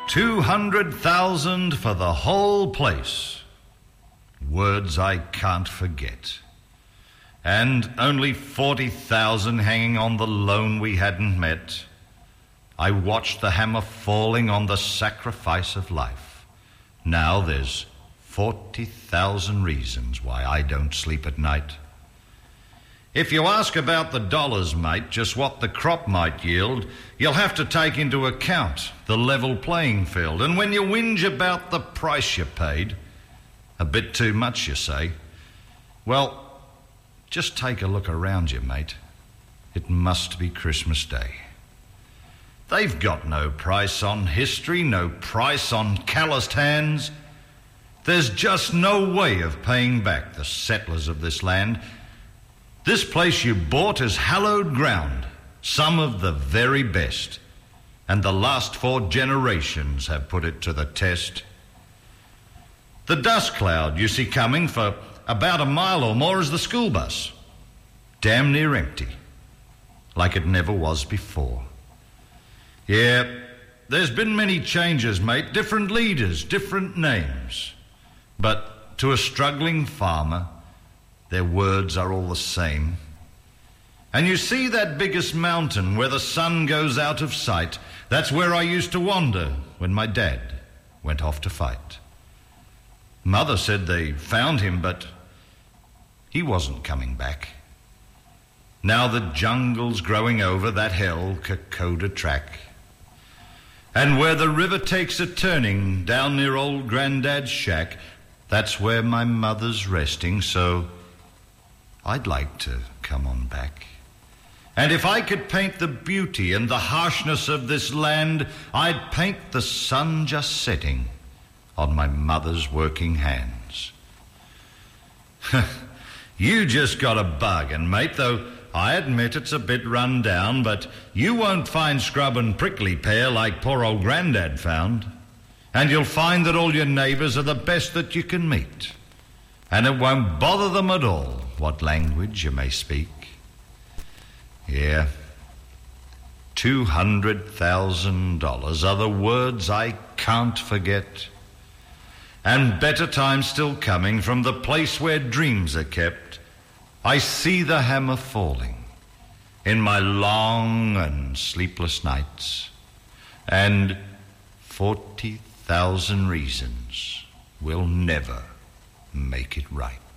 200,000 for the whole place. Words I can't forget. And only 40,000 hanging on the loan we hadn't met. I watched the hammer falling on the sacrifice of life. Now there's 40,000 reasons why I don't sleep at night. If you ask about the dollars, mate, just what the crop might yield, you'll have to take into account the level playing field. And when you whinge about the price you paid, a bit too much, you say, well, just take a look around you, mate. It must be Christmas Day. They've got no price on history, no price on calloused hands. There's just no way of paying back the settlers of this land. This place you bought is hallowed ground, some of the very best, and the last 4 generations have put it to the test. The dust cloud you see coming for about a mile or more is the school bus, damn near empty, like it never was before. Yeah, there's been many changes, mate, different leaders, different names, but to a struggling farmer, their words are all the same. And you see that biggest mountain where the sun goes out of sight? That's where I used to wander when my dad went off to fight. Mother said they found him, but he wasn't coming back. Now the jungle's growing over that hell Kokoda track. And where the river takes a turning down near old Grandad's shack, that's where my mother's resting, so I'd like to come on back. And if I could paint the beauty and the harshness of this land, I'd paint the sun just setting on my mother's working hands. You just got a bargain, mate, though I admit it's a bit run down, but you won't find scrub and prickly pear like poor old Grandad found. And you'll find that all your neighbours are the best that you can meet. And it won't bother them at all what language you may speak. Yeah, $200,000 are the words I can't forget. And better times still coming from the place where dreams are kept. I see the hammer falling in my long and sleepless nights. And 40,000 reasons will never make it right.